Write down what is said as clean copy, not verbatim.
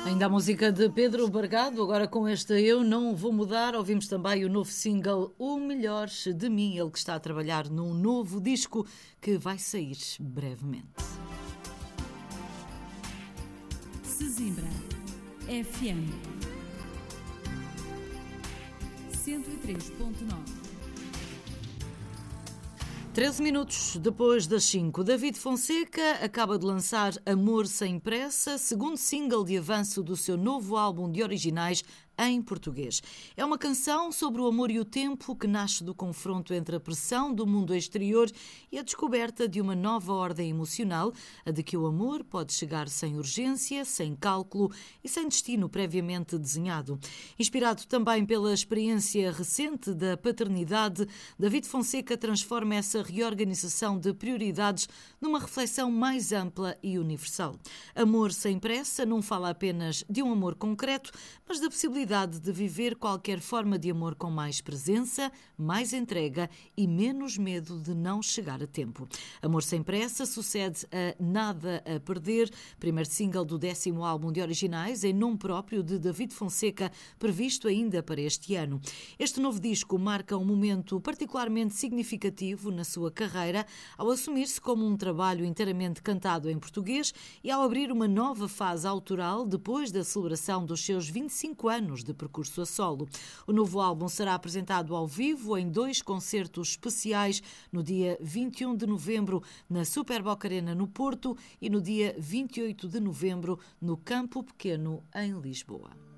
Ainda a música de Pedro Bargado, agora com esta Eu Não Vou Mudar. Ouvimos também o novo single O Melhor de Mim, ele que está a trabalhar num novo disco que vai sair brevemente. Sesimbra FM 103.9. 13 minutos depois das 5, David Fonseca acaba de lançar Amor Sem Pressa, segundo single de avanço do seu novo álbum de originais em português. É uma canção sobre o amor e o tempo que nasce do confronto entre a pressão do mundo exterior e a descoberta de uma nova ordem emocional, a de que o amor pode chegar sem urgência, sem cálculo e sem destino previamente desenhado. Inspirado também pela experiência recente da paternidade, David Fonseca transforma essa reorganização de prioridades numa reflexão mais ampla e universal. Amor sem pressa não fala apenas de um amor concreto, mas da possibilidade de viver qualquer forma de amor com mais presença, mais entrega e menos medo de não chegar a tempo. Amor sem pressa sucede a Nada a Perder, primeiro single do 10º álbum de originais em nome próprio de David Fonseca, previsto ainda para este ano. Este novo disco marca um momento particularmente significativo na sua carreira, ao assumir-se como um trabalho inteiramente cantado em português e ao abrir uma nova fase autoral depois da celebração dos seus 25 anos de percurso a solo. O novo álbum será apresentado ao vivo em 2 concertos especiais no dia 21 de novembro na Super Boca Arena no Porto e no dia 28 de novembro no Campo Pequeno em Lisboa.